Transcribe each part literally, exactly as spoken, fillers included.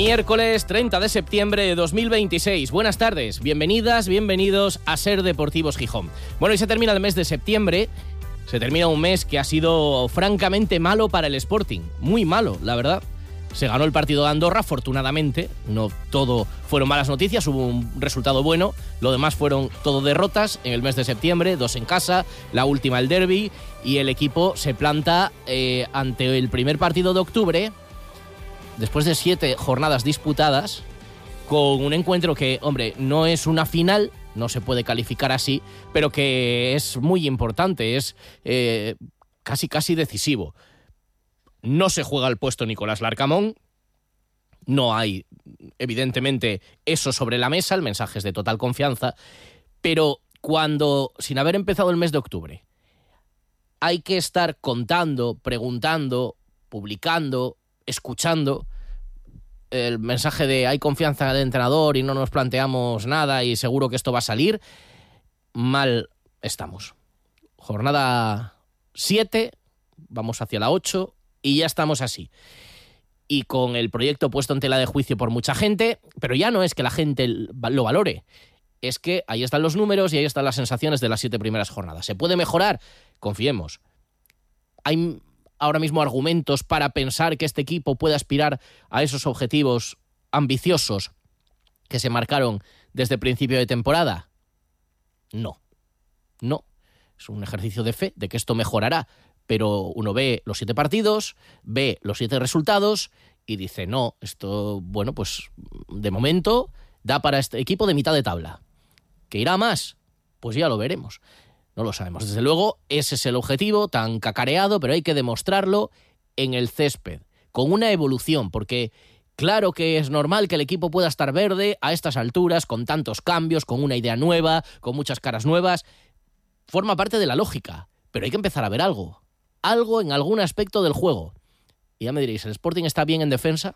Miércoles treinta de septiembre de dos mil veintiséis. Buenas tardes, bienvenidas, bienvenidos a Ser Deportivos Gijón. Bueno, y se termina el mes de septiembre. Se termina un mes que ha sido francamente malo para el Sporting. Muy malo, la verdad. Se ganó el partido de Andorra, afortunadamente. No todo fueron malas noticias, hubo un resultado bueno. Lo demás fueron todo derrotas en el mes de septiembre, dos en casa, la última el derbi. Y el equipo se planta eh, ante el primer partido de octubre, después de siete jornadas disputadas, con un encuentro que, hombre, no es una final, no se puede calificar así, pero que es muy importante, es eh, casi casi decisivo. No se juega el puesto Nicolás Larcamón, no hay, evidentemente, eso sobre la mesa, el mensaje es de total confianza, pero cuando, sin haber empezado el mes de octubre, hay que estar contando, preguntando, publicando, escuchando el mensaje de hay confianza del entrenador y no nos planteamos nada y seguro que esto va a salir, mal estamos. Jornada siete, vamos hacia la ocho y ya estamos así. Y con el proyecto puesto en tela de juicio por mucha gente, pero ya no es que la gente lo valore, es que ahí están los números y ahí están las sensaciones de las siete primeras jornadas. ¿Se puede mejorar? Confiemos. Hay ahora mismo argumentos para pensar que este equipo puede aspirar a esos objetivos ambiciosos que se marcaron desde el principio de temporada. No, no. Es un ejercicio de fe de que esto mejorará, pero uno ve los siete partidos, ve los siete resultados y dice, no, esto, bueno, pues de momento da para este equipo de mitad de tabla. ¿Que irá más? Pues ya lo veremos. No lo sabemos. Desde luego, ese es el objetivo tan cacareado, pero hay que demostrarlo en el césped, con una evolución, porque claro que es normal que el equipo pueda estar verde a estas alturas, con tantos cambios, con una idea nueva, con muchas caras nuevas. Forma parte de la lógica, pero hay que empezar a ver algo. Algo en algún aspecto del juego. Y ya me diréis, ¿el Sporting está bien en defensa?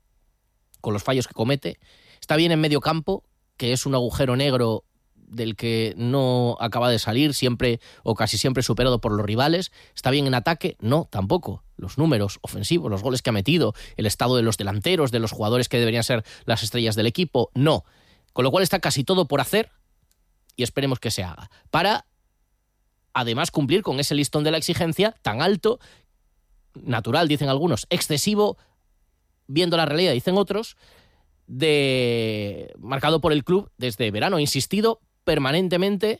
Con los fallos que comete. ¿Está bien en medio campo? Que es un agujero negro del que no acaba de salir, siempre o casi siempre superado por los rivales. ¿Está bien en ataque? No, tampoco. Los números ofensivos, los goles que ha metido, el estado de los delanteros, de los jugadores que deberían ser las estrellas del equipo, no. Con lo cual está casi todo por hacer y esperemos que se haga. Para, además, cumplir con ese listón de la exigencia tan alto, natural, dicen algunos, excesivo, viendo la realidad, dicen otros, de marcado por el club desde verano, insistido permanentemente,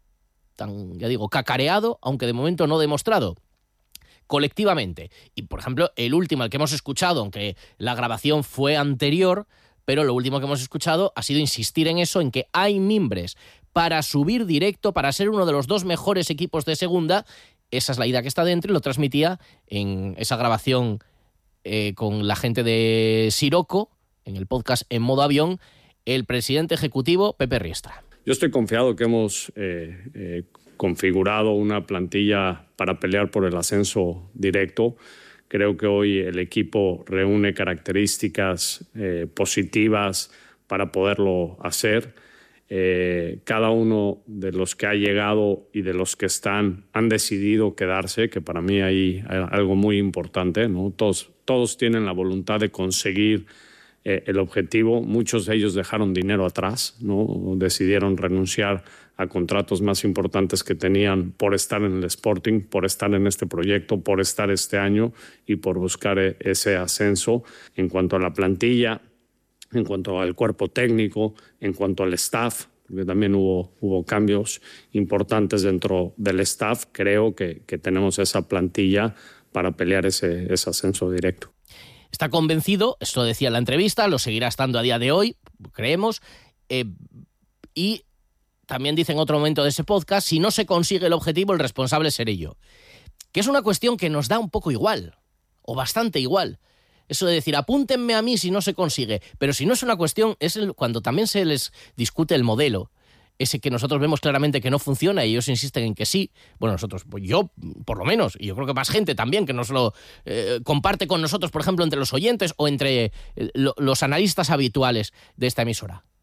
tan, ya digo, cacareado, aunque de momento no demostrado, colectivamente. Y, por ejemplo, el último, el que hemos escuchado, aunque la grabación fue anterior, pero lo último que hemos escuchado ha sido insistir en eso, en que hay mimbres para subir directo, para ser uno de los dos mejores equipos de segunda. Esa es la idea que está dentro y lo transmitía en esa grabación eh, con la gente de Siroco, en el podcast En Modo Avión, el presidente ejecutivo Pepe Riestra. Yo estoy confiado que hemos eh, eh, configurado una plantilla para pelear por el ascenso directo. Creo que hoy el equipo reúne características eh, positivas para poderlo hacer. Eh, cada uno de los que ha llegado y de los que están han decidido quedarse, que para mí hay, hay algo muy importante, ¿no? Todos, todos tienen la voluntad de conseguir Eh, el objetivo. Muchos de ellos dejaron dinero atrás, ¿no? Decidieron renunciar a contratos más importantes que tenían por estar en el Sporting, por estar en este proyecto, por estar este año y por buscar ese ascenso. En cuanto a la plantilla, en cuanto al cuerpo técnico, en cuanto al staff, porque también hubo, hubo cambios importantes dentro del staff, creo que, que tenemos esa plantilla para pelear ese, ese ascenso directo. Está convencido, esto decía en la entrevista, lo seguirá estando a día de hoy, creemos, eh, y también dice en otro momento de ese podcast, si no se consigue el objetivo, el responsable seré yo. Que es una cuestión que nos da un poco igual, o bastante igual. Eso de decir, apúntenme a mí si no se consigue, pero si no es una cuestión, es el, cuando también se les discute el modelo, ese que nosotros vemos claramente que no funciona y ellos insisten en que sí. Bueno, nosotros, pues yo por lo menos, y yo creo que más gente también que nos lo eh, comparte con nosotros, por ejemplo, entre los oyentes o entre eh, lo, los analistas habituales de esta emisora.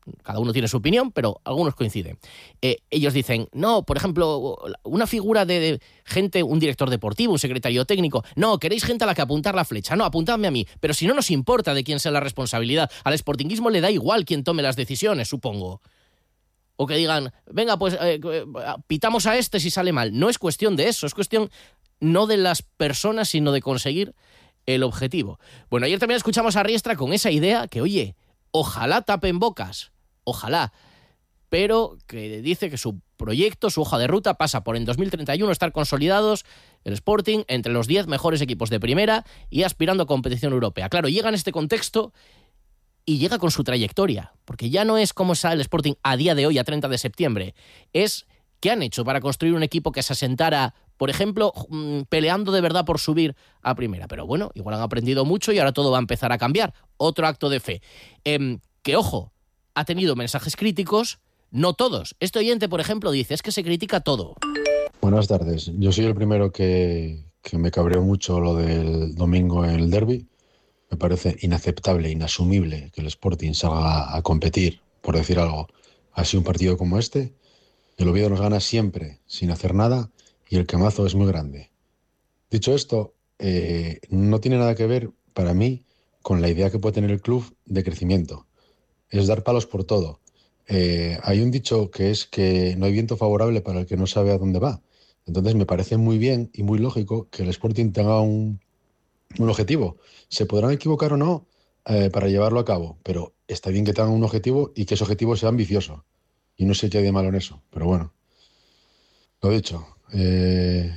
cada uno tiene su opinión, pero algunos coinciden. Eh, ellos dicen, no, por ejemplo, una figura de, de gente, un director deportivo, un secretario técnico, no, queréis gente a la que apuntar la flecha, no, apuntadme a mí, pero si no nos importa de quién sea la responsabilidad, al sportinguismo le da igual quién tome las decisiones, supongo. O que digan, venga, pues eh, pitamos a este si sale mal. No es cuestión de eso, es cuestión no de las personas, sino de conseguir el objetivo. Bueno, ayer también escuchamos a Riestra con esa idea que, oye, ojalá tapen bocas, ojalá, pero que dice que su proyecto, su hoja de ruta pasa por en dos mil treinta y uno estar consolidados el Sporting entre los diez mejores equipos de primera y aspirando a competición europea. Claro, llega en este contexto y llega con su trayectoria, porque ya no es como está el Sporting a día de hoy, a treinta de septiembre, es qué han hecho para construir un equipo que se asentara, por ejemplo, peleando de verdad por subir a primera. Pero bueno, igual han aprendido mucho y ahora todo va a empezar a cambiar. Otro acto de fe. Eh, que, ojo, ha tenido mensajes críticos, no todos. Este oyente, por ejemplo, dice, es que se critica todo. Buenas tardes. Yo soy el primero que, que me cabreó mucho lo del domingo en el derbi. Me parece inaceptable, inasumible que el Sporting salga a competir, por decir algo, así un partido como este. El Oviedo nos gana siempre, sin hacer nada, y el camazo es muy grande. Dicho esto, eh, no tiene nada que ver, para mí, con la idea que puede tener el club de crecimiento. Es dar palos por todo. Eh, hay un dicho que es que no hay viento favorable para el que no sabe a dónde va. Entonces me parece muy bien y muy lógico que el Sporting tenga un, un objetivo. Se podrán equivocar o no eh, para llevarlo a cabo, pero está bien que tengan un objetivo y que ese objetivo sea ambicioso. Y no sé qué hay de malo en eso, pero bueno. Lo dicho, eh,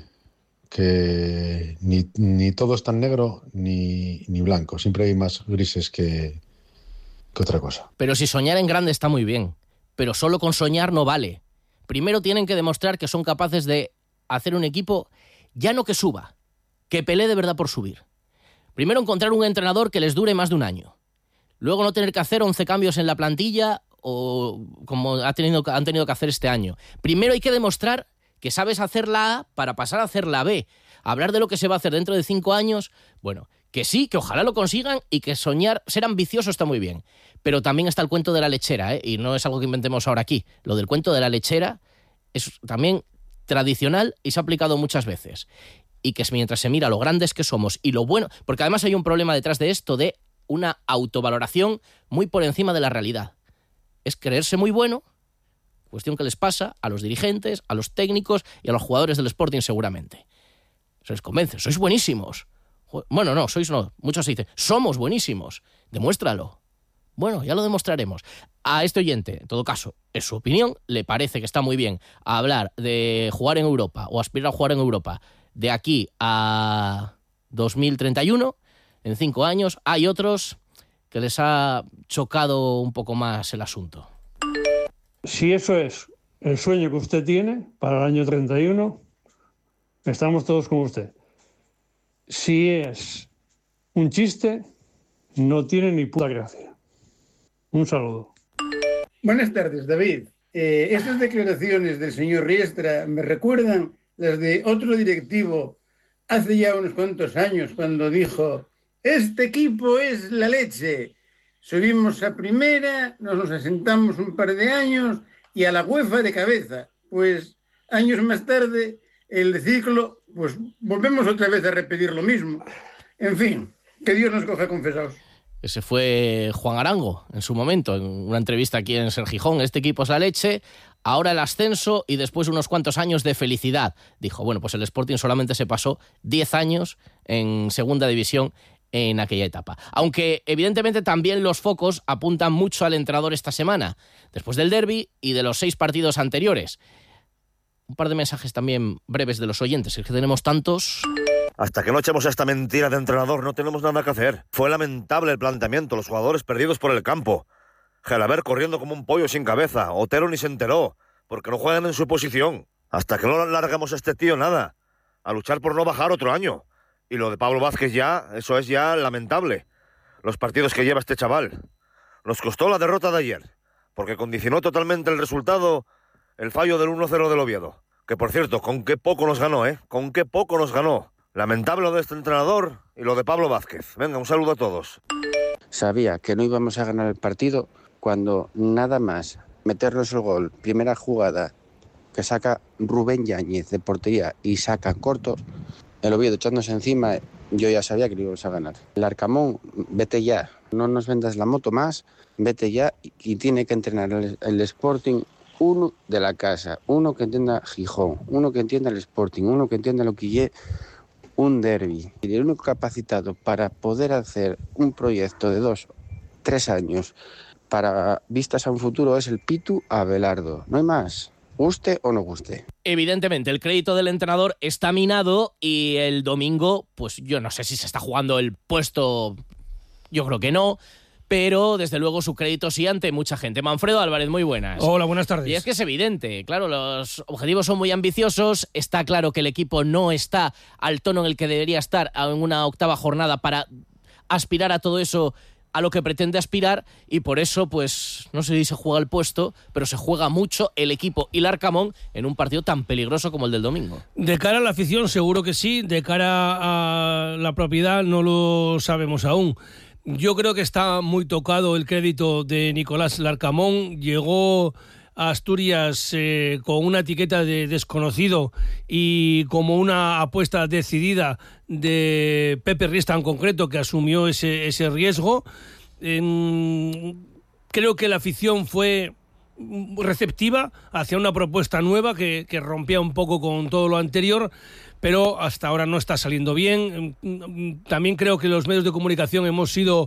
que ni, ni todo es tan negro ni, ni blanco. Siempre hay más grises que, que otra cosa. Pero si soñar en grande está muy bien, pero solo con soñar no vale. Primero tienen que demostrar que son capaces de hacer un equipo, ya no que suba, que pelee de verdad por subir. Primero encontrar un entrenador que les dure más de un año. Luego no tener que hacer once cambios en la plantilla o como ha tenido, han tenido que hacer este año. Primero hay que demostrar que sabes hacer la A para pasar a hacer la B. Hablar de lo que se va a hacer dentro de cinco años, bueno, que sí, que ojalá lo consigan y que soñar, ser ambicioso está muy bien. Pero también está el cuento de la lechera, ¿eh? Y no es algo que inventemos ahora aquí. Lo del cuento de la lechera es también tradicional y se ha aplicado muchas veces. Y que es mientras se mira lo grandes que somos y lo bueno, porque además hay un problema detrás de esto de una autovaloración muy por encima de la realidad. Es creerse muy bueno, cuestión que les pasa a los dirigentes, a los técnicos y a los jugadores del Sporting seguramente. Se les convence, sois buenísimos. Bueno, no, sois no. Muchos dicen, somos buenísimos. Demuéstralo. Bueno, ya lo demostraremos. A este oyente, en todo caso, es su opinión, le parece que está muy bien hablar de jugar en Europa o aspirar a jugar en Europa de aquí a dos mil treinta y uno, en cinco años. Hay otros que les ha chocado un poco más el asunto. Si eso es el sueño que usted tiene para el año treinta y uno, estamos todos con usted. Si es un chiste, no tiene ni puta gracia. Un saludo. Buenas tardes, David. Eh, estas declaraciones del señor Riestra me recuerdan las de otro directivo hace ya unos cuantos años cuando dijo: este equipo es la leche. Subimos a primera, nos asentamos un par de años y a la UEFA de cabeza. Pues años más tarde, el ciclo, pues volvemos otra vez a repetir lo mismo. En fin, que Dios nos coja confesados. Ese fue Juan Arango en su momento, en una entrevista aquí en Ser Gijón. Este equipo es la leche, ahora el ascenso y después unos cuantos años de felicidad. Dijo, bueno, pues el Sporting solamente se pasó diez años en segunda división en aquella etapa. Aunque evidentemente también los focos apuntan mucho al entrenador esta semana, después del derbi y de los seis partidos anteriores. Un par de mensajes también breves de los oyentes, es que tenemos tantos. Hasta que no echemos esta mentira de entrenador no tenemos nada que hacer. Fue lamentable el planteamiento, los jugadores perdidos por el campo. Gelaber corriendo como un pollo sin cabeza. Otero ni se enteró, porque no juegan en su posición. Hasta que no largamos a este tío, nada. A luchar por no bajar otro año. Y lo de Pablo Vázquez ya, eso es ya lamentable. Los partidos que lleva este chaval. Nos costó la derrota de ayer, porque condicionó totalmente el resultado el fallo del uno cero del Oviedo. Que por cierto, con qué poco nos ganó, ¿eh? Con qué poco nos ganó. Lamentable lo de este entrenador y lo de Pablo Vázquez. Venga, un saludo a todos. Sabía que no íbamos a ganar el partido cuando nada más meternos el gol, primera jugada que saca Rubén Yáñez de portería y saca corto, el Oviedo echándose encima, yo ya sabía que lo íbamos a ganar. El Arcamón, vete ya, no nos vendas la moto más, vete ya, y tiene que entrenar el, el Sporting uno de la casa, uno que entienda Gijón, uno que entienda el Sporting, uno que entienda lo que lleve un derbi. Y el único capacitado para poder hacer un proyecto de dos, tres años para vistas a un futuro es el Pitu Abelardo, no hay más. Guste o no guste. Evidentemente, el crédito del entrenador está minado y el domingo, pues yo no sé si se está jugando el puesto, yo creo que no, pero desde luego su crédito sí ante mucha gente. Manfredo Álvarez, muy buenas. Hola, buenas tardes. Y es que es evidente, claro, los objetivos son muy ambiciosos, está claro que el equipo no está al tono en el que debería estar en una octava jornada para aspirar a todo eso a lo que pretende aspirar, y por eso, pues, no sé si se juega el puesto, pero se juega mucho el equipo y el Arcamón en un partido tan peligroso como el del domingo. De cara a la afición, seguro que sí. De cara a la propiedad, no lo sabemos aún. Yo creo que está muy tocado el crédito de Nicolás Larcamón. Llegó a Asturias eh, con una etiqueta de desconocido y como una apuesta decidida de Pepe Riesta en concreto, que asumió ese, ese riesgo. Eh, creo que la afición fue receptiva hacia una propuesta nueva que, que rompía un poco con todo lo anterior, pero hasta ahora no está saliendo bien. También creo que los medios de comunicación hemos sido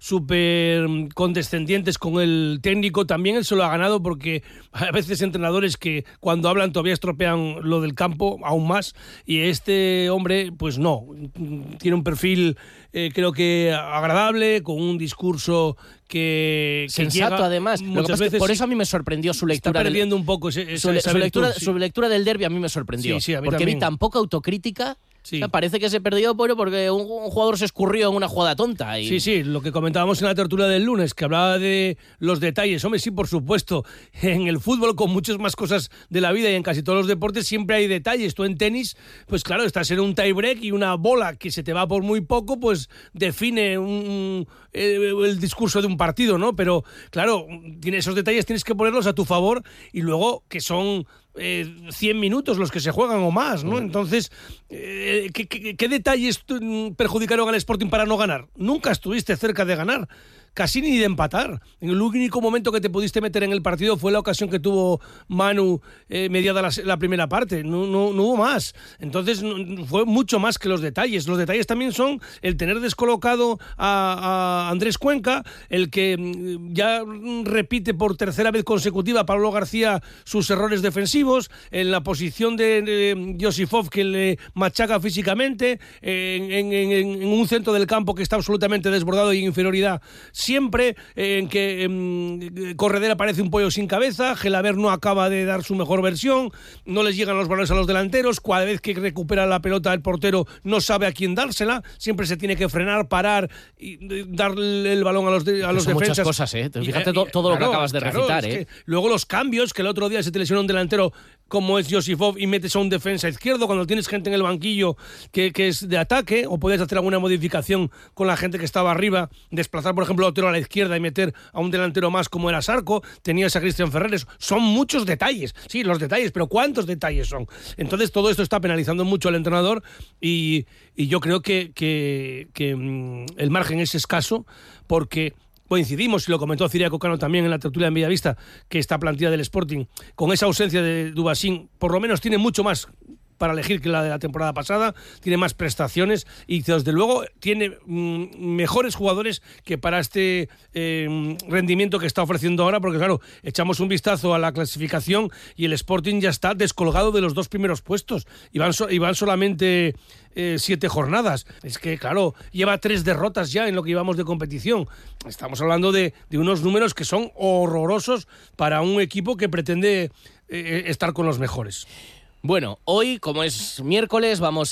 súper condescendientes con el técnico. También él se lo ha ganado, porque a veces entrenadores que cuando hablan todavía estropean lo del campo aún más, y este hombre pues no, tiene un perfil eh, creo que agradable, con un discurso que, que sensato llega, además. muchas veces por eso a mí me sorprendió su lectura. Está perdiendo del, un poco ese, esa, su, esa su, virtud, lectura, sí. su lectura del derbi a mí me sorprendió. Sí, sí, a mí porque también. vi tan poca autocrítica. Sí. O sea, parece que se perdió bueno, porque un, un jugador se escurrió en una jugada tonta. Y... Sí, sí, lo que comentábamos en la tertulia del lunes, que hablaba de los detalles. Hombre, sí, por supuesto. En el fútbol, con muchas más cosas de la vida y en casi todos los deportes, siempre hay detalles. Tú en tenis, pues claro, estás en un tie break y una bola que se te va por muy poco, pues define un, el, el discurso de un partido, ¿no? Pero claro, tiene esos detalles tienes que ponerlos a tu favor, y luego que son Eh, cien minutos los que se juegan o más, ¿no? Entonces, eh, ¿qué, qué, ¿qué detalles perjudicaron al Sporting para no ganar? Nunca estuviste cerca de ganar, casi ni de empatar. En el único momento que te pudiste meter en el partido fue la ocasión que tuvo Manu eh, mediada la, la primera parte, no, no, no hubo más. Entonces no, fue mucho más que los detalles. Los detalles también son el tener descolocado a, a Andrés Cuenca, el que ya repite por tercera vez consecutiva Pablo García sus errores defensivos, en la posición de, de Josifov, que le machaca físicamente, en, en, en, en un centro del campo que está absolutamente desbordado y en inferioridad siempre, en que en, Corredera parece un pollo sin cabeza, Gelaber no acaba de dar su mejor versión, no les llegan los balones a los delanteros, cada vez que recupera la pelota el portero no sabe a quién dársela, siempre se tiene que frenar, parar y darle el balón a los, de, a los son defensas. Muchas cosas, ¿eh? Fíjate y, todo, todo claro, lo que acabas de claro, recitar, es ¿eh? que luego los cambios, que el otro día se te lesionó un delantero como es Josifov y metes a un defensa izquierdo cuando tienes gente en el banquillo que, que es de ataque, o puedes hacer alguna modificación con la gente que estaba arriba, desplazar por ejemplo a Otero a la izquierda y meter a un delantero más como era Sarco, tenías a Cristian Ferreres. Son muchos detalles, sí, los detalles, pero ¿cuántos detalles son? Entonces todo esto está penalizando mucho al entrenador, y, y yo creo que, que, que mmm, el margen es escaso, porque coincidimos, y lo comentó Ciriaco Cano también en la tertulia en Bellavista, que esta plantilla del Sporting, con esa ausencia de Dubasín, por lo menos tiene mucho más para elegir que la de la temporada pasada, tiene más prestaciones y desde luego tiene mm, mejores jugadores que para este eh, rendimiento que está ofreciendo ahora, porque claro, echamos un vistazo a la clasificación y el Sporting ya está descolgado de los dos primeros puestos y van, so- y van solamente eh, siete jornadas. Es que claro, lleva tres derrotas ya en lo que llevamos de competición. Estamos hablando de, de unos números que son horrorosos para un equipo que pretende eh, estar con los mejores. Bueno, hoy, como es miércoles, vamos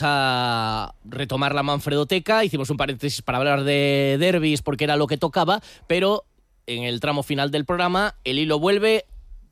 a retomar la Manfredoteca. Hicimos un paréntesis para hablar de derbis porque era lo que tocaba, pero en el tramo final del programa el hilo vuelve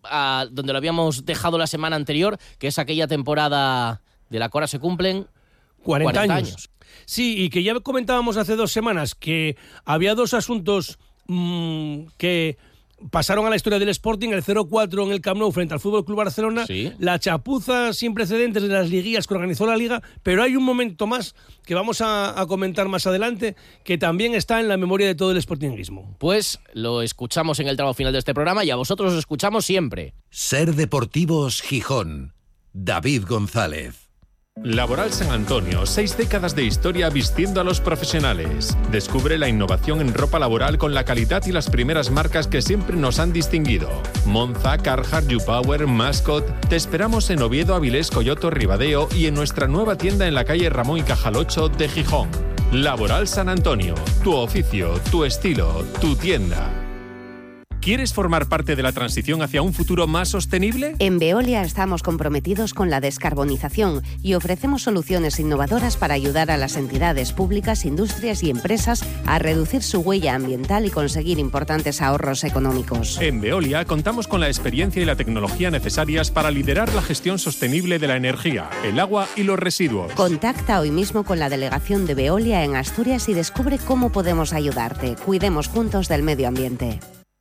a donde lo habíamos dejado la semana anterior, que es aquella temporada de la que ahora se cumplen cuarenta, cuarenta años. años. Sí, y que ya comentábamos hace dos semanas que había dos asuntos mmm, que pasaron a la historia del Sporting, el cero cuatro en el Camp Nou frente al Fútbol Club Barcelona, ¿Sí? La chapuza sin precedentes de las liguillas que organizó la Liga, pero hay un momento más que vamos a, a comentar más adelante, que también está en la memoria de todo el sportinguismo. Pues lo escuchamos en el tramo final de este programa y a vosotros os escuchamos siempre. Ser Deportivos Gijón. David González. Laboral San Antonio, seis décadas de historia vistiendo a los profesionales. Descubre la innovación en ropa laboral con la calidad y las primeras marcas que siempre nos han distinguido. Monza, Carhartt, YouPower, Mascot. Te esperamos en Oviedo, Avilés, Coyoto, Ribadeo y en nuestra nueva tienda en la calle Ramón y Cajal ocho de Gijón. Laboral San Antonio, tu oficio, tu estilo, tu tienda. ¿Quieres formar parte de la transición hacia un futuro más sostenible? En Veolia estamos comprometidos con la descarbonización y ofrecemos soluciones innovadoras para ayudar a las entidades públicas, industrias y empresas a reducir su huella ambiental y conseguir importantes ahorros económicos. En Veolia contamos con la experiencia y la tecnología necesarias para liderar la gestión sostenible de la energía, el agua y los residuos. Contacta hoy mismo con la delegación de Veolia en Asturias y descubre cómo podemos ayudarte. Cuidemos juntos del medio ambiente.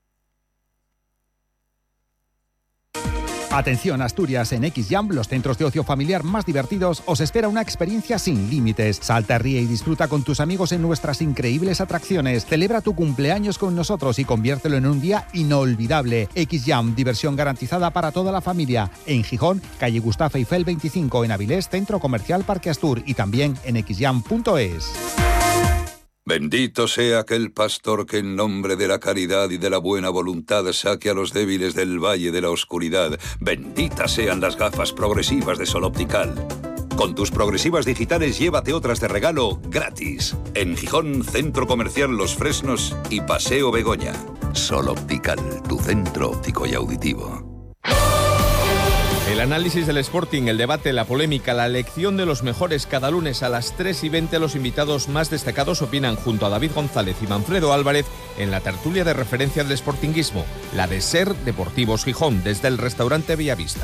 Atención Asturias, en X-Jam, los centros de ocio familiar más divertidos, os espera una experiencia sin límites. Salta, ríe y disfruta con tus amigos en nuestras increíbles atracciones. Celebra tu cumpleaños con nosotros y conviértelo en un día inolvidable. X-Jam, diversión garantizada para toda la familia. En Gijón, calle Gustavo Eiffel veinticinco, en Avilés, Centro Comercial Parque Astur y también en x jam punto es. Bendito sea aquel pastor que en nombre de la caridad y de la buena voluntad saque a los débiles del valle de la oscuridad. Benditas sean las gafas progresivas de Sol Optical. Con tus progresivas digitales llévate otras de regalo gratis. En Gijón, Centro Comercial Los Fresnos y Paseo Begoña. Sol Optical, tu centro óptico y auditivo. El análisis del Sporting, el debate, la polémica, la elección de los mejores. Cada lunes a las tres y veinte los invitados más destacados opinan junto a David González y Manfredo Álvarez en la tertulia de referencia del sportinguismo, la de Ser Deportivos Gijón, desde el restaurante Bellavista.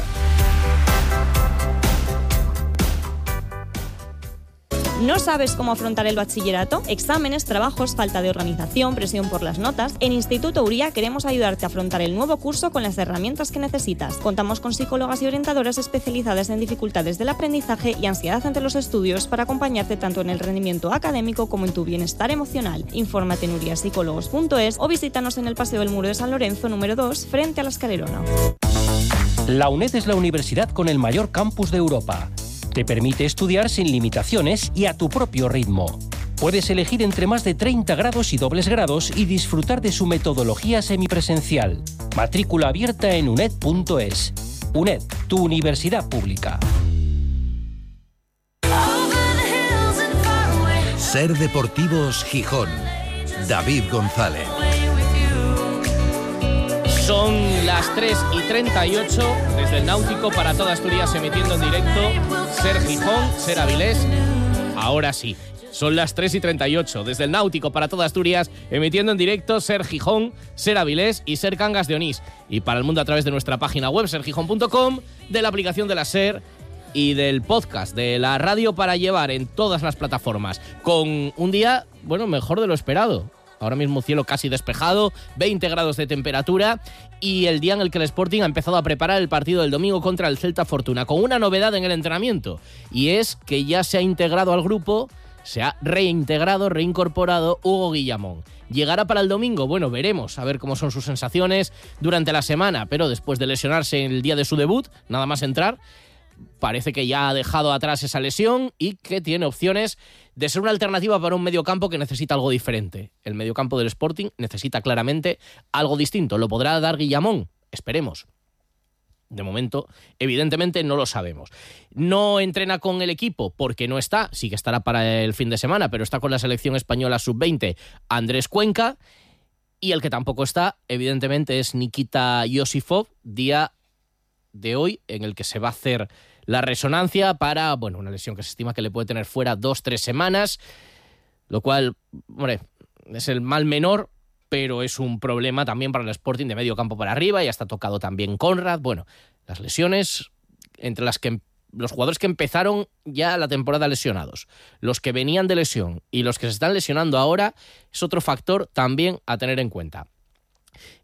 ¿No sabes cómo afrontar el bachillerato? Exámenes, trabajos, falta de organización, presión por las notas. En Instituto Uría queremos ayudarte a afrontar el nuevo curso con las herramientas que necesitas. Contamos con psicólogas y orientadoras especializadas en dificultades del aprendizaje y ansiedad ante los estudios para acompañarte tanto en el rendimiento académico como en tu bienestar emocional. Infórmate en uriapsicólogos punto es o visítanos en el Paseo del Muro de San Lorenzo número dos, frente a la Escalerona. La UNED es la universidad con el mayor campus de Europa. Te permite estudiar sin limitaciones y a tu propio ritmo. Puedes elegir entre más de treinta grados y dobles grados y disfrutar de su metodología semipresencial. Matrícula abierta en uned punto es. UNED, tu universidad pública. Ser Deportivos Gijón. David González. Son las tres y treinta y ocho desde el Náutico para toda Asturias, emitiendo en directo Ser Gijón, Ser Avilés. Ahora sí, son las tres y treinta y ocho desde el Náutico para toda Asturias, emitiendo en directo Ser Gijón, Ser Avilés y Ser Cangas de Onís. Y para el mundo a través de nuestra página web, ser gijón punto com, de la aplicación de la Ser y del podcast de la radio para llevar en todas las plataformas. Con un día, bueno, mejor de lo esperado. Ahora mismo cielo casi despejado, veinte grados de temperatura y el día en el que el Sporting ha empezado a preparar el partido del domingo contra el Celta Fortuna, con una novedad en el entrenamiento, y es que ya se ha integrado al grupo, se ha reintegrado, reincorporado Hugo Guillamón. ¿Llegará para el domingo? Bueno, veremos, a ver cómo son sus sensaciones durante la semana, pero después de lesionarse en el día de su debut, nada más entrar, parece que ya ha dejado atrás esa lesión y que tiene opciones de ser una alternativa para un mediocampo que necesita algo diferente. El mediocampo del Sporting necesita claramente algo distinto. ¿Lo podrá dar Guillamón? Esperemos. De momento, evidentemente, no lo sabemos. No entrena con el equipo porque no está, sí que estará para el fin de semana, pero está con la selección española sub veinte Andrés Cuenca, y el que tampoco está, evidentemente, es Nikita Yosifov, día de hoy en el que se va a hacer la resonancia para, bueno, una lesión que se estima que le puede tener fuera dos, tres semanas, lo cual, hombre, es el mal menor, pero es un problema también para el Sporting de medio campo para arriba. Ya está tocado también Conrad. Bueno, las lesiones, entre las que los jugadores que empezaron ya la temporada lesionados, los que venían de lesión y los que se están lesionando ahora, es otro factor también a tener en cuenta.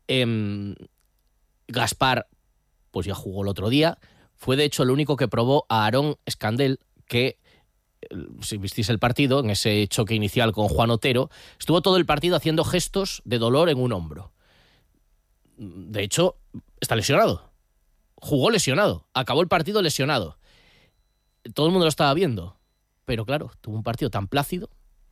Eh, Gaspar, pues ya jugó el otro día. Fue, de hecho, el único que probó a Aarón Escandel, que, si visteis el partido, en ese choque inicial con Juan Otero, estuvo todo el partido haciendo gestos de dolor en un hombro. De hecho, está lesionado. Jugó lesionado. Acabó el partido lesionado. Todo el mundo lo estaba viendo. Pero claro, tuvo un partido tan plácido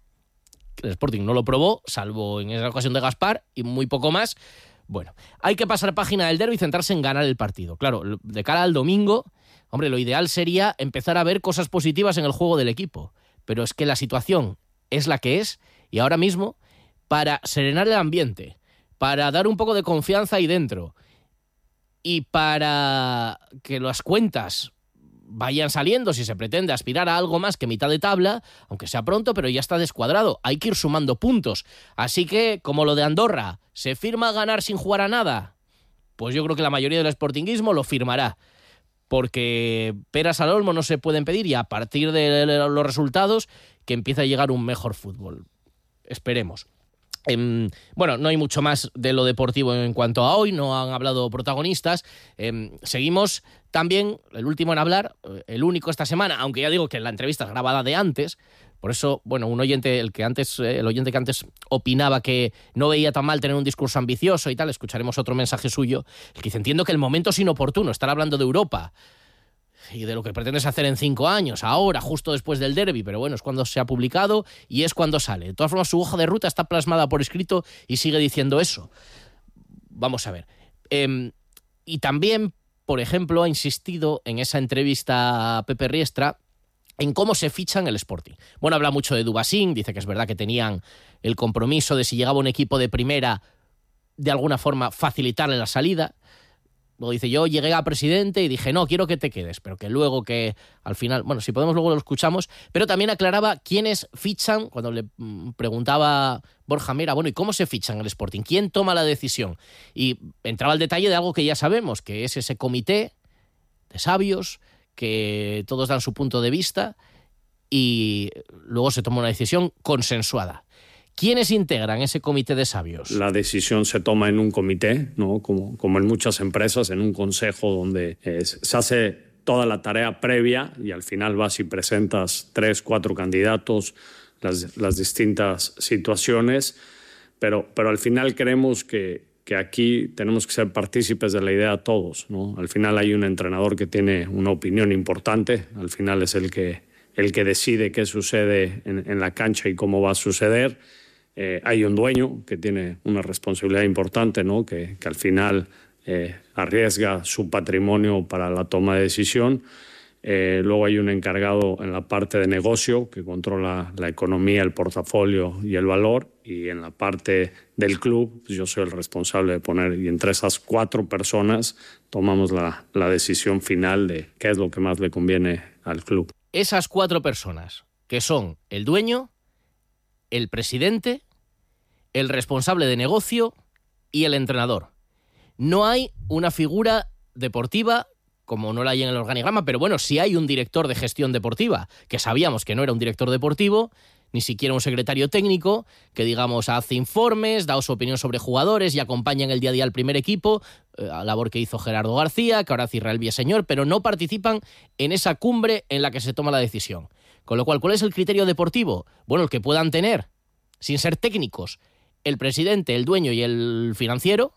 que el Sporting no lo probó, salvo en esa ocasión de Gaspar, y muy poco más. Bueno, hay que pasar página del derbi y centrarse en ganar el partido. Claro, de cara al domingo, hombre, lo ideal sería empezar a ver cosas positivas en el juego del equipo. Pero es que la situación es la que es, y ahora mismo, para serenar el ambiente, para dar un poco de confianza ahí dentro, y para que las cuentas vayan saliendo, si se pretende aspirar a algo más que mitad de tabla, aunque sea pronto, pero ya está descuadrado, hay que ir sumando puntos. Así que, como lo de Andorra, ¿se firma ganar sin jugar a nada? Pues yo creo que la mayoría del sportinguismo lo firmará, porque peras al olmo no se pueden pedir, y a partir de los resultados que empieza a llegar un mejor fútbol. Esperemos. Eh, bueno, no hay mucho más de lo deportivo en cuanto a hoy, no han hablado protagonistas. Eh, seguimos también, el último en hablar, el único esta semana, aunque ya digo que la entrevista es grabada de antes. Por eso, bueno, un oyente, el que antes, el oyente que antes opinaba que no veía tan mal tener un discurso ambicioso y tal, escucharemos otro mensaje suyo, el que dice: entiendo que el momento es inoportuno, estar hablando de Europa y de lo que pretendes hacer en cinco años, ahora, justo después del derbi, pero bueno, es cuando se ha publicado y es cuando sale. De todas formas, su hoja de ruta está plasmada por escrito y sigue diciendo eso. Vamos a ver. Eh, y también, por ejemplo, ha insistido en esa entrevista a Pepe Riestra en cómo se fichan el Sporting. Bueno, habla mucho de Dubasín, dice que es verdad que tenían el compromiso de, si llegaba un equipo de primera, de alguna forma facilitarle la salida. Luego dice: yo llegué a presidente y dije, no, quiero que te quedes, pero que luego que al final, bueno, si podemos luego lo escuchamos, pero también aclaraba quiénes fichan, cuando le preguntaba Borja Mera, bueno, ¿y cómo se fichan el Sporting? ¿Quién toma la decisión? Y entraba al detalle de algo que ya sabemos, que es ese comité de sabios, que todos dan su punto de vista y luego se toma una decisión consensuada. ¿Quiénes integran ese comité de sabios? La decisión se toma en un comité, ¿no? Como, como en muchas empresas, en un consejo donde eh, se hace toda la tarea previa y al final vas y presentas tres, cuatro candidatos, las, las distintas situaciones, pero, pero al final creemos que, que aquí tenemos que ser partícipes de la idea todos, ¿no? Al final hay un entrenador que tiene una opinión importante, al final es el que, el que decide qué sucede en, en la cancha y cómo va a suceder. Eh, hay un dueño que tiene una responsabilidad importante, ¿no? que, que al final eh, arriesga su patrimonio para la toma de decisión. Eh, luego hay un encargado en la parte de negocio que controla la economía, el portafolio y el valor. Y en la parte del club, pues yo soy el responsable de poner, y entre esas cuatro personas tomamos la, la decisión final de qué es lo que más le conviene al club. Esas cuatro personas, que son el dueño, el presidente, el responsable de negocio y el entrenador. No hay una figura deportiva, como no la hay en el organigrama, pero bueno, sí hay un director de gestión deportiva, que sabíamos que no era un director deportivo, ni siquiera un secretario técnico, que digamos hace informes, da su opinión sobre jugadores y acompaña en el día a día al primer equipo, eh, a labor que hizo Gerardo García, que ahora hace Israel Villaseñor, pero no participan en esa cumbre en la que se toma la decisión. Con lo cual, ¿cuál es el criterio deportivo? Bueno, el que puedan tener, sin ser técnicos, el presidente, el dueño y el financiero,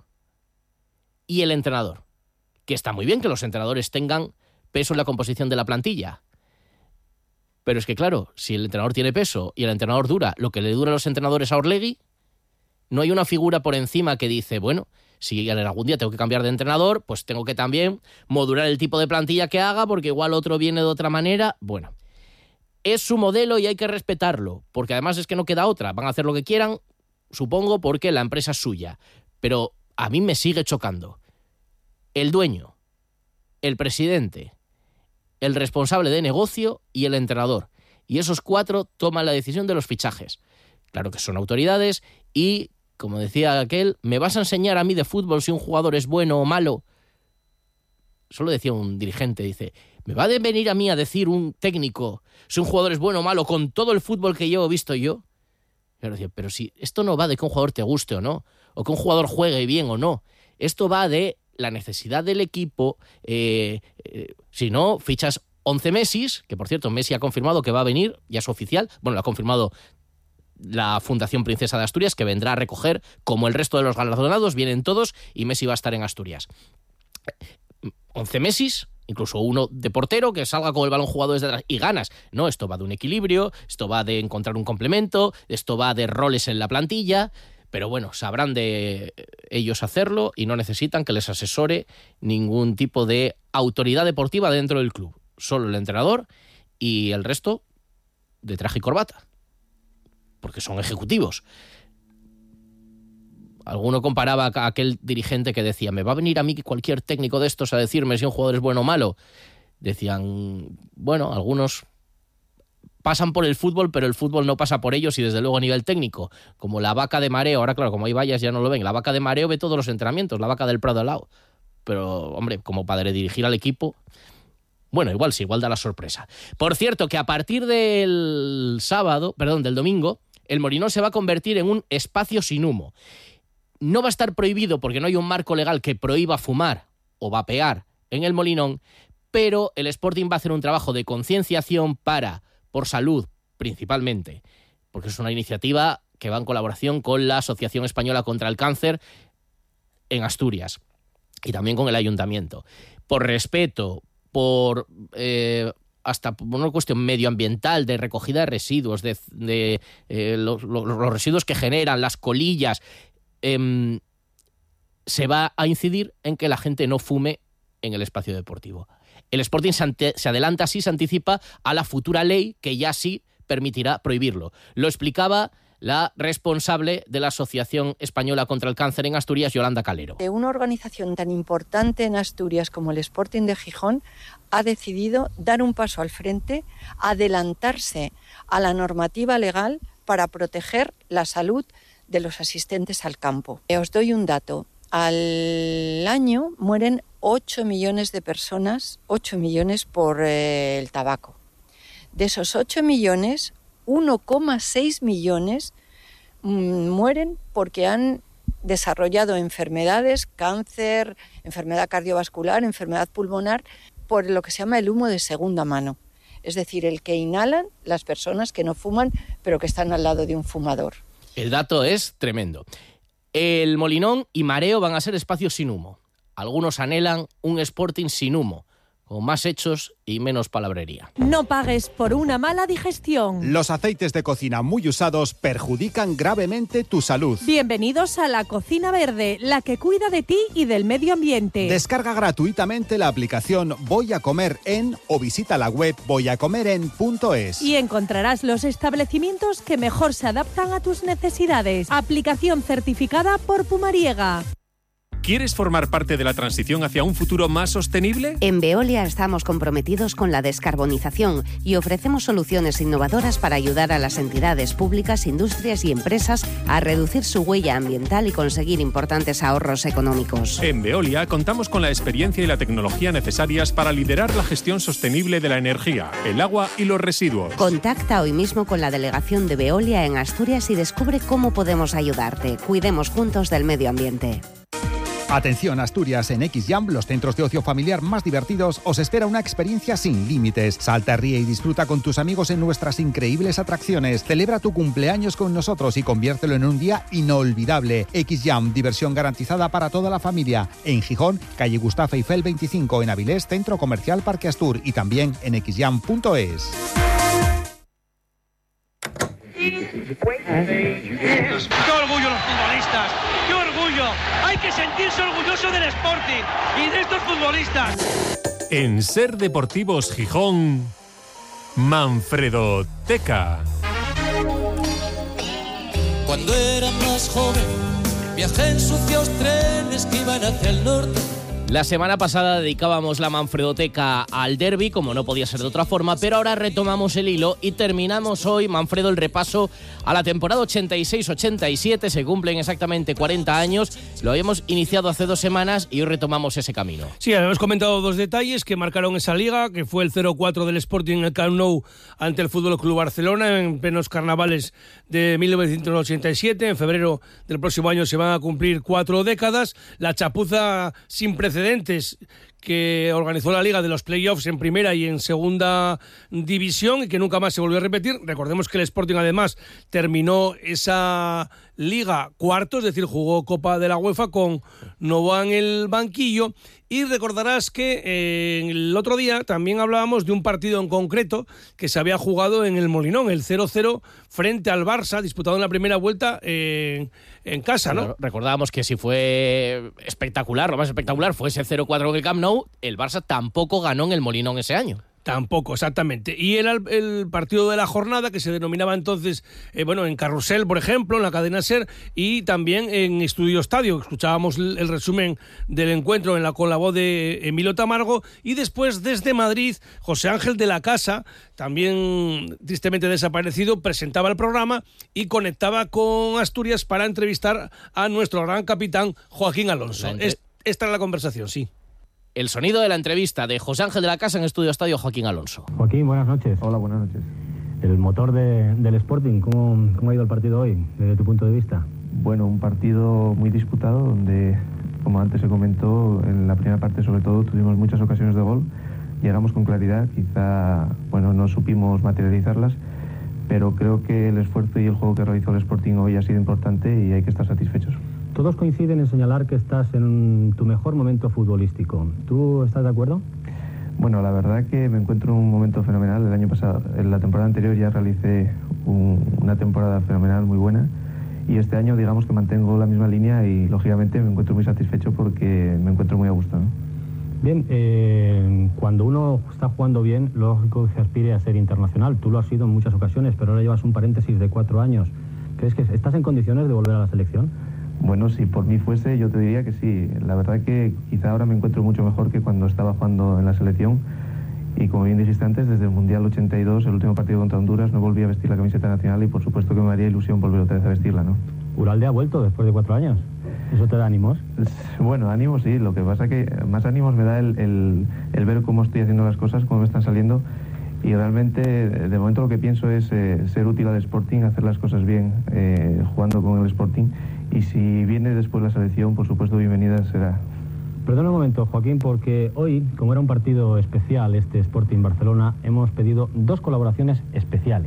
y el entrenador. Que está muy bien que los entrenadores tengan peso en la composición de la plantilla. Pero es que, claro, si el entrenador tiene peso y el entrenador dura lo que le dura a los entrenadores a Orlegui, no hay una figura por encima que dice, bueno, si algún día tengo que cambiar de entrenador, pues tengo que también modular el tipo de plantilla que haga, porque igual otro viene de otra manera. Bueno, es su modelo y hay que respetarlo, porque además es que no queda otra. Van a hacer lo que quieran, supongo, porque la empresa es suya. Pero a mí me sigue chocando. El dueño, el presidente, el responsable de negocio y el entrenador. Y esos cuatro toman la decisión de los fichajes. Claro que son autoridades y, como decía aquel, ¿me vas a enseñar a mí de fútbol si un jugador es bueno o malo? Solo decía un dirigente, dice, ¿me va a venir a mí a decir un técnico si un jugador es bueno o malo con todo el fútbol que yo he visto yo? Pero, pero si esto no va de que un jugador te guste o no, o que un jugador juegue bien o no, esto va de la necesidad del equipo. Eh, eh, si no, fichas once Messis, que por cierto Messi ha confirmado que va a venir, ya es oficial, bueno, lo ha confirmado la Fundación Princesa de Asturias, que vendrá a recoger, como el resto de los galardonados, vienen todos y Messi va a estar en Asturias. once Messis, incluso uno de portero, que salga con el balón jugado desde atrás y ganas. No, esto va de un equilibrio, esto va de encontrar un complemento, esto va de roles en la plantilla, pero bueno, sabrán de ellos hacerlo y no necesitan que les asesore ningún tipo de autoridad deportiva dentro del club. Solo el entrenador y el resto de traje y corbata, porque son ejecutivos. Alguno comparaba a aquel dirigente que decía, ¿me va a venir a mí cualquier técnico de estos a decirme si un jugador es bueno o malo? Decían, bueno, algunos pasan por el fútbol, pero el fútbol no pasa por ellos y desde luego a nivel técnico. Como la vaca de mareo, ahora claro, como hay vallas ya no lo ven, la vaca de mareo ve todos los entrenamientos, la vaca del Prado al lado. Pero, hombre, como padre dirigir al equipo, bueno, igual sí, igual da la sorpresa. Por cierto, que a partir del sábado, perdón, del domingo, el Molinón se va a convertir en un espacio sin humo. No va a estar prohibido porque no hay un marco legal que prohíba fumar o vapear en el Molinón, pero el Sporting va a hacer un trabajo de concienciación para, por salud principalmente, porque es una iniciativa que va en colaboración con la Asociación Española contra el Cáncer en Asturias y también con el Ayuntamiento. Por respeto, por eh, hasta por una cuestión medioambiental de recogida de residuos, de, de eh, los, los, los residuos que generan, las colillas, eh, se va a incidir en que la gente no fume en el espacio deportivo. El Sporting se, ante, se adelanta así, se anticipa a la futura ley que ya sí permitirá prohibirlo. Lo explicaba la responsable de la Asociación Española contra el Cáncer en Asturias, Yolanda Calero. Una organización tan importante en Asturias como el Sporting de Gijón ha decidido dar un paso al frente, adelantarse a la normativa legal para proteger la salud de los asistentes al campo. Os doy un dato. Al año mueren ocho millones de personas, ocho millones por eh, el tabaco. De esos ocho millones, uno coma seis millones mmm, mueren porque han desarrollado enfermedades, cáncer, enfermedad cardiovascular, enfermedad pulmonar, por lo que se llama el humo de segunda mano. Es decir, el que inhalan las personas que no fuman, pero que están al lado de un fumador. El dato es tremendo. El Molinón y Mareo van a ser espacios sin humo. Algunos anhelan un Sporting sin humo, con más hechos y menos palabrería. No pagues por una mala digestión. Los aceites de cocina muy usados perjudican gravemente tu salud. Bienvenidos a la Cocina Verde, la que cuida de ti y del medio ambiente. Descarga gratuitamente la aplicación Voy a Comer En o visita la web voy a comer en punto es. Y encontrarás los establecimientos que mejor se adaptan a tus necesidades. Aplicación certificada por Pumariega. ¿Quieres formar parte de la transición hacia un futuro más sostenible? En Veolia estamos comprometidos con la descarbonización y ofrecemos soluciones innovadoras para ayudar a las entidades públicas, industrias y empresas a reducir su huella ambiental y conseguir importantes ahorros económicos. En Veolia contamos con la experiencia y la tecnología necesarias para liderar la gestión sostenible de la energía, el agua y los residuos. Contacta hoy mismo con la delegación de Veolia en Asturias y descubre cómo podemos ayudarte. Cuidemos juntos del medio ambiente. Atención Asturias, en X-Jam, los centros de ocio familiar más divertidos, os espera una experiencia sin límites. Salta, ríe y disfruta con tus amigos en nuestras increíbles atracciones. Celebra tu cumpleaños con nosotros y conviértelo en un día inolvidable. X-Jam, diversión garantizada para toda la familia. En Gijón, calle Gustavo Eiffel veinticinco, en Avilés, Centro Comercial Parque Astur y también en x jam punto es. ¡Qué orgullo los futbolistas! ¡Qué orgullo! Hay que sentirse orgulloso del Sporting y de estos futbolistas. En Ser Deportivos Gijón, Manfredo Teca. Cuando era más joven, viajé en sucios trenes que iban hacia el norte. La semana pasada dedicábamos la Manfredoteca al derbi, como no podía ser de otra forma, pero ahora retomamos el hilo y terminamos hoy, Manfredo, el repaso a la temporada ochenta y seis ochenta y siete. Se cumplen exactamente cuarenta años. Lo habíamos iniciado hace dos semanas y hoy retomamos ese camino. Sí, habíamos comentado dos detalles que marcaron esa liga, que fue el cero cuatro del Sporting en el Camp Nou ante el Fútbol Club Barcelona en plenos carnavales de mil novecientos ochenta y siete. En febrero del próximo año se van a cumplir cuatro décadas. La chapuza sin precedentes que organizó la Liga de los Playoffs en primera y en segunda división y que nunca más se volvió a repetir. Recordemos que el Sporting además terminó esa Liga cuarto, es decir, jugó Copa de la UEFA con Novoa en el banquillo. Y recordarás que eh, el otro día también hablábamos de un partido en concreto que se había jugado en el Molinón, el cero cero frente al Barça, disputado en la primera vuelta en, en casa, ¿no? Recordábamos que si fue espectacular, lo más espectacular fue ese cero cuatro en el Camp Nou, el Barça tampoco ganó en el Molinón ese año. Tampoco, exactamente. Y era el, el partido de la jornada, que se denominaba entonces, eh, bueno, en Carrusel, por ejemplo, en la cadena SER, y también en Estudio Estadio. Escuchábamos el, el resumen del encuentro en la, con la voz de Emilio Tamargo. Y después, desde Madrid, José Ángel de la Casa, también tristemente desaparecido, presentaba el programa y conectaba con Asturias para entrevistar a nuestro gran capitán, Joaquín Alonso. Entre... Es, esta era la conversación, sí. El sonido de la entrevista de José Ángel de la Casa en Estudio Estadio, Joaquín Alonso. Joaquín, buenas noches. Hola, buenas noches. El motor de, del Sporting, ¿cómo, ¿cómo ha ido el partido hoy, desde tu punto de vista? Bueno, un partido muy disputado, donde, como antes se comentó, en la primera parte sobre todo tuvimos muchas ocasiones de gol, llegamos con claridad, quizá, bueno, no supimos materializarlas, pero creo que el esfuerzo y el juego que realizó el Sporting hoy ha sido importante y hay que estar satisfechos. Todos coinciden en señalar que estás en tu mejor momento futbolístico. ¿Tú estás de acuerdo? Bueno, la verdad que me encuentro en un momento fenomenal. El año pasado, en la temporada anterior ya realicé un, una temporada fenomenal, muy buena. Y este año, digamos que mantengo la misma línea y, lógicamente, me encuentro muy satisfecho porque me encuentro muy a gusto, ¿no? Bien, eh, cuando uno está jugando bien, lógico que se aspire a ser internacional. Tú lo has sido en muchas ocasiones, pero ahora llevas un paréntesis de cuatro años. ¿Crees que estás en condiciones de volver a la selección? Bueno, si por mí fuese, yo te diría que sí. La verdad que quizá ahora me encuentro mucho mejor que cuando estaba jugando en la selección. Y como bien dijiste antes, desde el Mundial ochenta y dos, el último partido contra Honduras, no volví a vestir la camiseta nacional y por supuesto que me haría ilusión volver otra vez a vestirla, ¿no? Uralde ha vuelto después de cuatro años. ¿Eso te da ánimos? Bueno, ánimos sí. Lo que pasa que más ánimos me da el, el, el ver cómo estoy haciendo las cosas, cómo me están saliendo. Y realmente, de momento lo que pienso es eh, ser útil al Sporting, hacer las cosas bien, eh, jugando con el Sporting. Y si viene después la selección, por supuesto, bienvenida será. Perdona un momento, Joaquín, porque hoy, como era un partido especial, este Sporting Barcelona, hemos pedido dos colaboraciones especiales,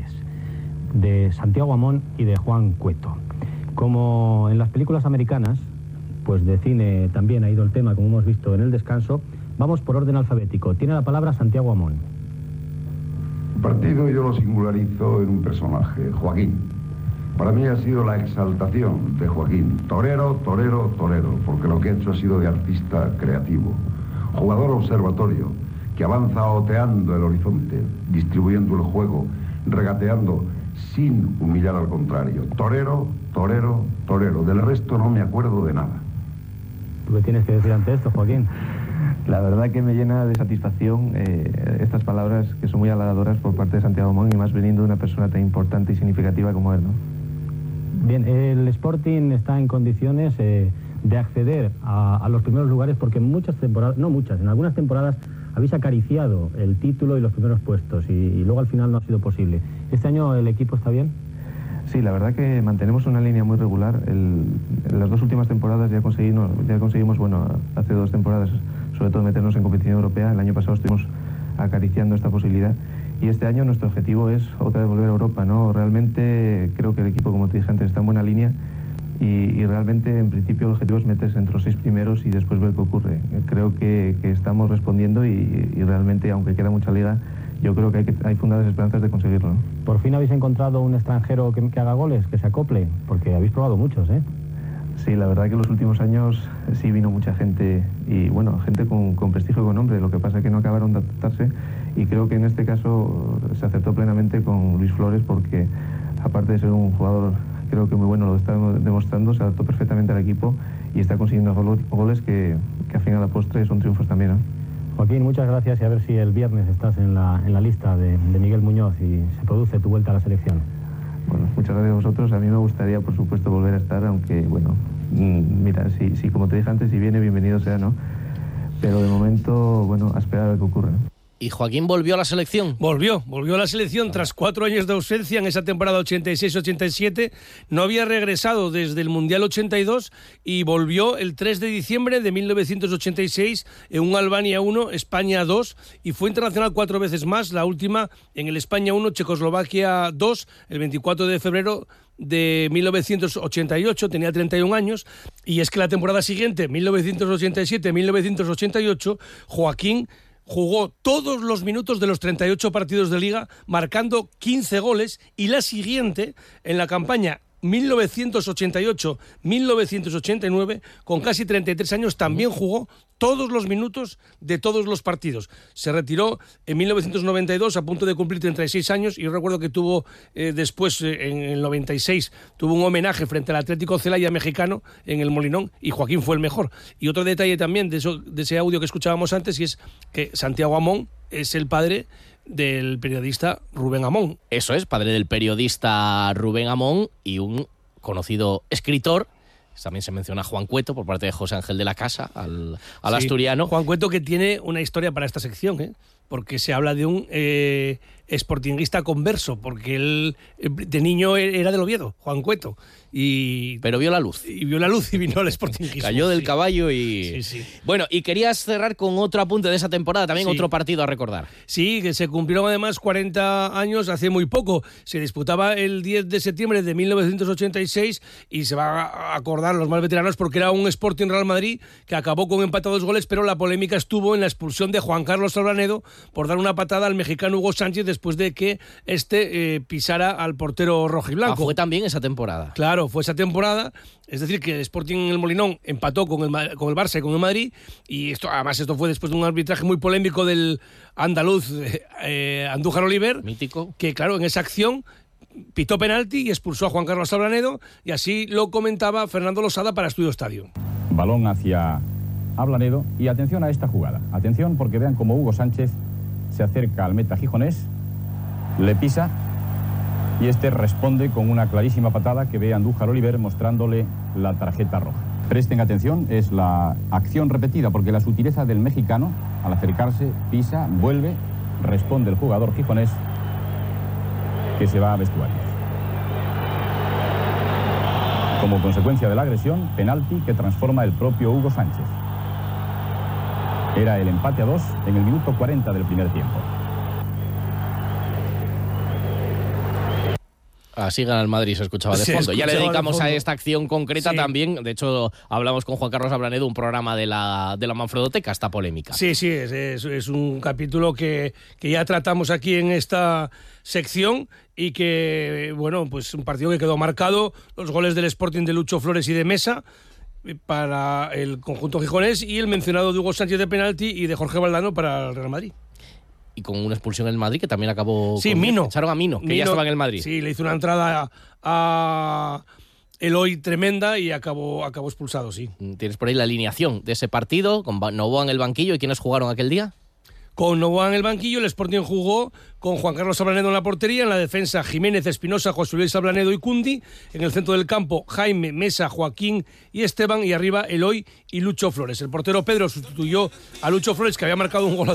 de Santiago Amón y de Juan Cueto. Como en las películas americanas, pues de cine también ha ido el tema, como hemos visto en el descanso, vamos por orden alfabético. Tiene la palabra Santiago Amón. El partido yo lo singularizo en un personaje, Joaquín. Para mí ha sido la exaltación de Joaquín. Torero, torero, torero, porque lo que ha hecho ha sido de artista creativo. Jugador observatorio, que avanza oteando el horizonte, distribuyendo el juego, regateando, sin humillar al contrario. Torero, torero, torero. Del resto no me acuerdo de nada. ¿Tú qué tienes que decir ante esto, Joaquín? La verdad que me llena de satisfacción eh, estas palabras que son muy halagadoras por parte de Santiago Amón y más viniendo de una persona tan importante y significativa como él, ¿no? Bien, el Sporting está en condiciones eh, de acceder a, a los primeros lugares porque en muchas temporadas, no muchas, en algunas temporadas habéis acariciado el título y los primeros puestos y, y luego al final no ha sido posible. ¿Este año el equipo está bien? Sí, la verdad que mantenemos una línea muy regular. El, en las dos últimas temporadas ya conseguimos, ya conseguimos, bueno, hace dos temporadas, sobre todo meternos en competición europea. El año pasado estuvimos acariciando esta posibilidad. Y este año nuestro objetivo es otra vez volver a Europa, ¿no? Realmente creo que el equipo, como te dije antes, está en buena línea y, y realmente en principio el objetivo es meterse entre los seis primeros y después ver qué ocurre. Creo que, que estamos respondiendo y, y realmente, aunque queda mucha liga, yo creo que hay, que hay fundadas esperanzas de conseguirlo, ¿no? ¿Por fin habéis encontrado un extranjero que, que haga goles, que se acople? Porque habéis probado muchos, ¿eh? Sí, la verdad que en los últimos años sí vino mucha gente y, bueno, gente con, con prestigio y con nombre. Lo que pasa es que no acabaron de adaptarse y creo que en este caso se acertó plenamente con Luis Flores porque, aparte de ser un jugador creo que muy bueno, lo está demostrando, se adaptó perfectamente al equipo y está consiguiendo goles que, que a fin a la postre son triunfos también, ¿no? Joaquín, muchas gracias y a ver si el viernes estás en la, en la lista de, de Miguel Muñoz y se produce tu vuelta a la selección. Bueno, muchas gracias a vosotros. A mí me gustaría, por supuesto, volver a estar, aunque, bueno, mira, si, si como te dije antes, si viene, bienvenido sea, ¿no? Pero de momento, bueno, a esperar a ver qué ocurre, ¿no? ¿Y Joaquín volvió a la selección? Volvió, volvió a la selección tras cuatro años de ausencia en esa temporada ochenta y seis ochenta y siete. No había regresado desde el Mundial ochenta y dos y volvió el tres de diciembre de mil novecientos ochenta y seis en un Albania uno, España dos, y fue internacional cuatro veces más, la última en el España uno, Checoslovaquia dos, el veinticuatro de febrero de mil novecientos ochenta y ocho, tenía treinta y un años, y es que la temporada siguiente, mil novecientos ochenta y siete mil novecientos ochenta y ocho, Joaquín jugó todos los minutos de los treinta y ocho partidos de Liga, marcando quince goles, y la siguiente, en la campaña mil novecientos ochenta y ocho mil novecientos ochenta y nueve, con casi treinta y tres años, también jugó todos los minutos de todos los partidos. Se retiró en mil novecientos noventa y dos, a punto de cumplir treinta y seis años, y yo recuerdo que tuvo eh, después, eh, en el noventa y seis, tuvo un homenaje frente al Atlético Celaya mexicano en el Molinón, y Joaquín fue el mejor. Y otro detalle también de, eso, de ese audio que escuchábamos antes, y es que Santiago Amón es el padre del periodista Rubén Amón. Eso es, padre del periodista Rubén Amón y un conocido escritor. También se menciona a Juan Cueto por parte de José Ángel de la Casa, al, al sí, asturiano. Juan Cueto, que tiene una historia para esta sección, ¿eh? Porque se habla de un eh, sportinguista converso, porque él de niño era del Oviedo, Juan Cueto. Y, Pero vio la luz. Y vio la luz y vino al sportinguismo. Cayó del sí. caballo y... Sí, sí. Bueno, y querías cerrar con otro apunte de esa temporada, también sí. otro partido a recordar. Sí, que se cumplieron además cuarenta años hace muy poco. Se disputaba el diez de septiembre de mil novecientos ochenta y seis y se va a acordar los más veteranos porque era un Sporting Real Madrid que acabó con empate a dos goles, pero la polémica estuvo en la expulsión de Juan Carlos Albanedo por dar una patada al mexicano Hugo Sánchez después de que este eh, pisara al portero rojiblanco. Ah, fue también esa temporada. Claro, fue esa temporada. Es decir, que el Sporting en el Molinón empató con el, con el Barça y con el Madrid, y esto, además esto fue después de un arbitraje muy polémico del andaluz eh, Andújar Oliver, mítico, que claro, en esa acción pitó penalti y expulsó a Juan Carlos Ablanedo, y así lo comentaba Fernando Losada para Estudio Estadio. Balón hacia Ablanedo, y atención a esta jugada, atención porque vean cómo Hugo Sánchez se acerca al meta gijonés, le pisa, y este responde con una clarísima patada que ve a Andújar Oliver mostrándole la tarjeta roja. Presten atención, es la acción repetida porque la sutileza del mexicano, al acercarse, pisa, vuelve, responde el jugador gijonés que se va a vestuarios. Como consecuencia de la agresión, penalti que transforma el propio Hugo Sánchez. Era el empate a dos en el minuto cuarenta del primer tiempo. Así gana el Madrid, se escuchaba de Se fondo. Ya le dedicamos de a esta acción concreta sí. también. De hecho, hablamos con Juan Carlos Ablanedo, un programa de la, de la Manfredoteca, esta polémica. Sí, sí, es, es, es un capítulo que, que ya tratamos aquí en esta sección y que, bueno, pues un partido que quedó marcado. Los goles del Sporting de Lucho Flores y de Mesa para el conjunto gijonés y el mencionado de Hugo Sánchez de penalti y de Jorge Valdano para el Real Madrid. Y con una expulsión en el Madrid que también acabó... Sí, con... Mino. Echaron a Mino, que Mino, ya estaba en el Madrid. Sí, le hizo una entrada a Eloy tremenda y acabó, acabó expulsado, sí. Tienes por ahí la alineación de ese partido, con Novoa en el banquillo. ¿Y quiénes jugaron aquel día? Con Novoa en el banquillo, el Sporting jugó con Juan Carlos Ablanedo en la portería, en la defensa Jiménez, Espinosa, José Luis Ablanedo y Cundi, en el centro del campo Jaime, Mesa, Joaquín y Esteban, y arriba Eloy y Lucho Flores. El portero Pedro sustituyó a Lucho Flores, que había marcado un gol